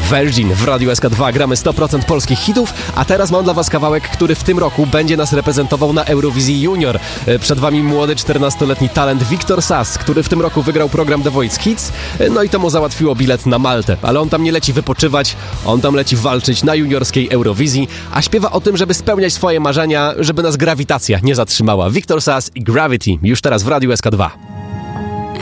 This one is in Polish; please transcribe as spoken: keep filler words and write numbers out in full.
Virgin w Radiu S K dwa gramy sto procent polskich hitów, a teraz mam dla was kawałek, który w tym roku będzie nas reprezentował na Eurowizji Junior. Przed wami młody czternastoletni talent Wiktor Sass, który w tym roku wygrał program The Voice Kids, no i to mu załatwiło bilet na Maltę. Ale on tam nie leci wypoczywać, on tam leci walczyć na juniorskiej Eurowizji, a śpiewa o tym, żeby spełniać swoje marzenia, żeby nas grawitacja nie zatrzymała. Wiktor Sass i Gravity już teraz w Radiu S K dwa.